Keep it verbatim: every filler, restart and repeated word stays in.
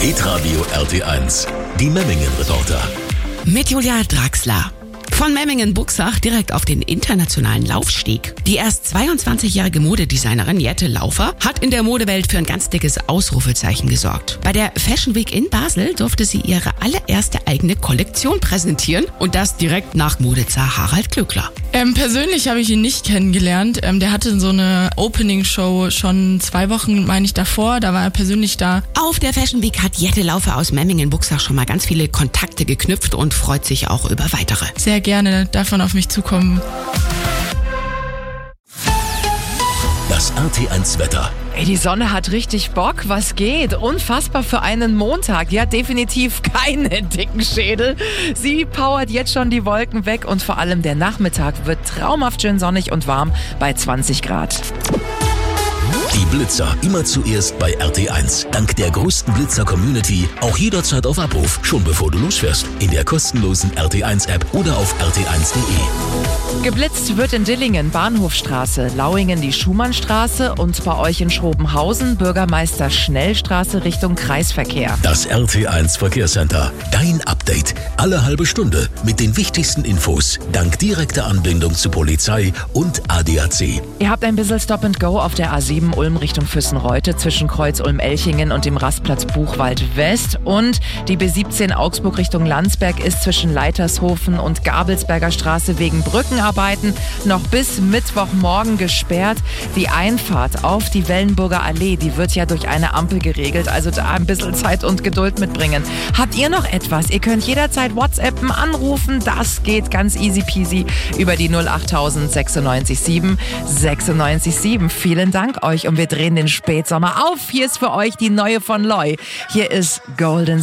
Hitradio R T eins, die Memmingen-Reporter. Mit Julia Draxler. Von Memmingen-Buxach direkt auf den internationalen Laufsteg. Die erst zweiundzwanzigjährige Modedesignerin Jette Laufer hat in der Modewelt für ein ganz dickes Ausrufezeichen gesorgt. Bei der Fashion Week in Basel durfte sie ihre allererste eigene Kollektion präsentieren und das direkt nach Modezar Harald Glöckler. Ähm, persönlich habe ich ihn nicht kennengelernt. Ähm, der hatte so eine Opening-Show schon zwei Wochen, meine ich, davor. Da war er persönlich da. Auf der Fashion Week hat Jette Laufer aus Memmingen-Buxach schon mal ganz viele Kontakte geknüpft und freut sich auch über weitere. Sehr gerne, darf man auf mich zukommen. Das R T eins Wetter. Ey, die Sonne hat richtig Bock, was geht? Unfassbar für einen Montag. Die hat definitiv keine dicken Schädel. Sie powert jetzt schon die Wolken weg und vor allem der Nachmittag wird traumhaft schön sonnig und warm bei zwanzig Grad. Die Blitzer immer zuerst bei R T eins. Dank der größten Blitzer-Community auch jederzeit auf Abruf, schon bevor du losfährst. In der kostenlosen R T eins App oder auf r t eins punkt de. Geblitzt wird in Dillingen, Bahnhofstraße, Lauingen die Schumannstraße und bei euch in Schrobenhausen Bürgermeister Schnellstraße Richtung Kreisverkehr. Das R T eins Verkehrscenter. Dein Update. Alle halbe Stunde mit den wichtigsten Infos. Dank direkter Anbindung zu Polizei und A D A C. Ihr habt ein bisschen Stop and Go auf der A sieben Ulm Richtung Füssenreute zwischen Kreuz Ulm-Elchingen und dem Rastplatz Buchwald West. Und die B siebzehn Augsburg Richtung Landsberg ist zwischen Leitershofen und Gabelsberger Straße wegen Brückenarbeiten noch bis Mittwochmorgen gesperrt. Die Einfahrt auf die Wellenburger Allee, die wird ja durch eine Ampel geregelt, also da ein bisschen Zeit und Geduld mitbringen. Habt ihr noch etwas? Ihr könnt jederzeit WhatsAppen, anrufen, das geht ganz easy peasy über die null acht sechsundneunzig sieben sechsundneunzig sieben. Vielen Dank euch und wir drehen den Spätsommer auf. Hier ist für euch die neue von Loy. Hier ist Golden